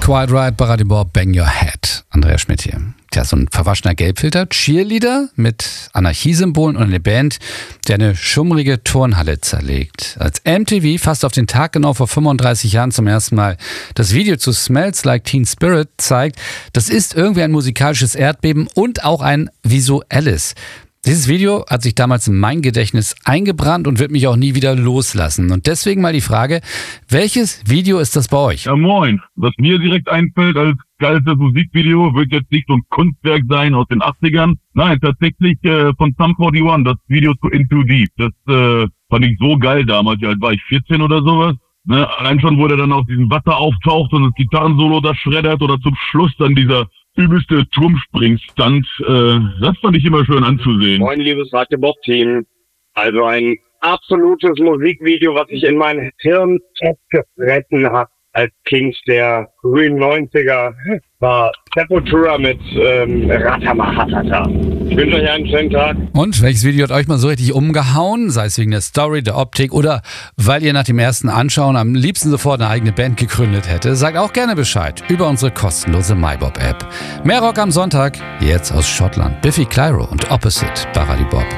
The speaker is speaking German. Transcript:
Quite Right bei Radio Bob, Bang Your Head. Andreas Schmidt hier. Tja, so ein verwaschener Gelbfilter, Cheerleader mit Anarchiesymbolen und eine Band, die eine schummrige Turnhalle zerlegt. Als MTV fast auf den Tag genau vor 35 Jahren zum ersten Mal das Video zu Smells Like Teen Spirit zeigt, das ist irgendwie ein musikalisches Erdbeben und auch ein visuelles. Dieses Video hat sich damals in mein Gedächtnis eingebrannt und wird mich auch nie wieder loslassen. Und deswegen mal die Frage, welches Video ist das bei euch? Ja, moin. Was mir direkt einfällt als geilstes Musikvideo, wird jetzt nicht so ein Kunstwerk sein aus den 80ern. Nein, tatsächlich von Sum 41, das Video zu Into Deep. Das fand ich so geil damals. Wie alt war ich? 14 oder sowas? Ne? Allein schon, wo der dann aus diesem Wasser auftaucht und das Gitarrensolo da schreddert oder zum Schluss dann dieser übelste Turmspringstand, das fand ich immer schön anzusehen. Moin, liebes Radio Bob-Team. Also ein absolutes Musikvideo, was sich in mein Hirn festgefressen hat als Kind der frühen 90er, war Sepultura mit Ratamahatata. Ich wünsche euch einen schönen Tag. Und welches Video hat euch mal so richtig umgehauen? Sei es wegen der Story, der Optik oder weil ihr nach dem ersten Anschauen am liebsten sofort eine eigene Band gegründet hätte? Sagt auch gerne Bescheid über unsere kostenlose MyBob-App. Mehr Rock am Sonntag, jetzt aus Schottland. Biffy Clyro und Opposite bei Radio Bob.